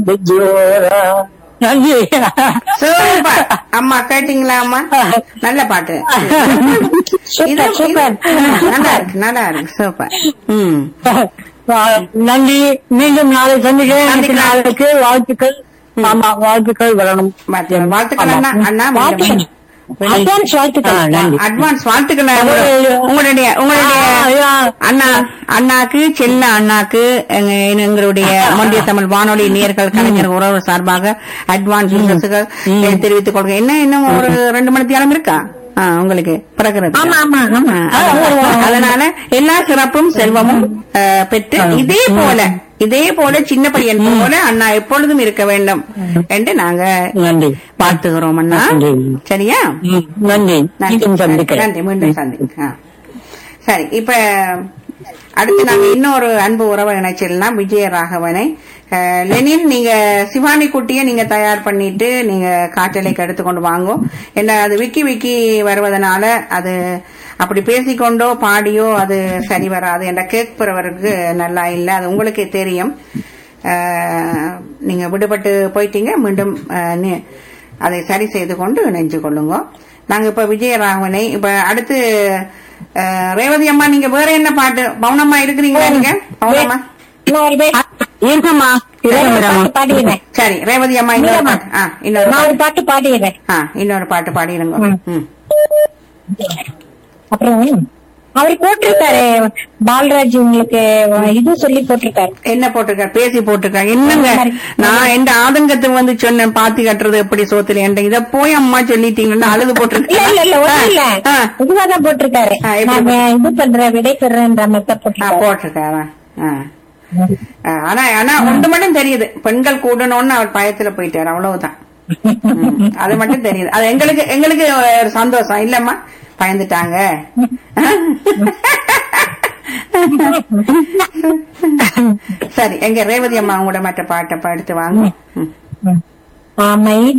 ஜோரா. நன்றி. சூப்பர் அம்மா, கேட்டீங்களா அம்மா? நல்ல பாட்டு. Super, super. நல்லா இருக்கு, நல்லா இருக்கு, சூப்பர். நன்றி. மீண்டும் நாளை சந்திக்கிறேன். நாளைக்கு வாழ்த்துக்கள். ஆமா, வாழ்த்துக்கள் வரணும். வாழ்த்துக்கள் அண்ணா. அண்ணா அட்வான்ஸ் வாழ்த்துக்கள். அட்வான்ஸ் வாழ்த்துக்கள். உங்களுடைய அண்ணா அண்ணாக்கு, செல்ல அண்ணாக்கு, எங்களுடைய மொழிய தமிழ் வானொலி நேயர்கள் கலைஞர் உறவு சார்பாக அட்வான்ஸ் விருதுகள் தெரிவித்துக் கொள்கிறேன். என்ன இன்னும் ஒரு 2 மணி நேரம் இருக்கா உங்களுக்கு பிறக்கிறது? அதனால எல்லா சிறப்பும் செல்வமும் பெற்று இதே போல சின்ன பையன் போல அண்ணா எப்பொழுதும் இருக்க வேண்டும் என்று நாங்க வாழ்த்துகிறோம் அண்ணா. சரியா? நன்றி. நன்றி. மீண்டும் சந்திக்க. சரி, இப்ப அடுத்து நாங்க இன்னொரு அன்பு உறவை இணைச்சிடலாம். விஜயராகவனை. லெனின், நீங்க சிவானி குட்டிய நீங்க தயார் பண்ணிட்டு நீங்க காற்றலைக்கு எடுத்துக்கொண்டு வாங்கோ. என்ன அது விக்கி வருவதனால அது அப்படி பேசிக்கொண்டோ பாடியோ அது சரி வராது என்ற கேட்பவருக்கு நல்லா இல்லை. அது உங்களுக்கு தெரியும். நீங்க விடுபட்டு போயிட்டீங்க. மீண்டும் அதை சரி செய்து கொண்டு இணைஞ்சு கொள்ளுங்க. நாங்க இப்ப விஜயராகவனை இப்ப அடுத்து ரேவதி அம்மா, நீங்க வேற என்ன பாட்டு? பவுனம்மா இருக்கிறீங்களா? நீங்க பவுனம்மா பாடிடுறேன். சரி, ரேவதி அம்மா இன்னொரு பாட்டு. இன்னொரு பாட்டு பாடிடுறேன். இன்னொரு பாட்டு பாடிடுங்க. அப்புறம் அவர் போட்டிருக்காரு பாலராஜ், உங்களுக்கு இது சொல்லி போட்டிருக்காரு. என்ன போட்டிருக்காரு? பேசி போட்டிருக்காரு. என்னங்க, நான் எந்த ஆதங்கத்துக்கு வந்து சொன்னேன், பாத்தி கட்டுறது எப்படி சோத்துல என்ற இத போய் அம்மா சொல்லிட்டீங்கன்னா அழுது போட்டிருக்கேன். இதுவாதான் போட்டிருக்காரு. இது பண்ற விடை பெறன்ற போட்டிருக்காரா? ஆனா ஒன்று மட்டும் தெரியுது, பெண்கள் கூடணும்னு அவர் பயத்துல போயிட்டாரு, அவ்வளவுதான். அது மட்டும் தெரியுது. அது எங்களுக்கு ஒரு சந்தோஷம் இல்லம்மா, பயந்துட்டாங்க. சரி, எங்க ரேவதி அம்மா உங்களோட மற்ற பாட்டை எடுத்து வாங்க.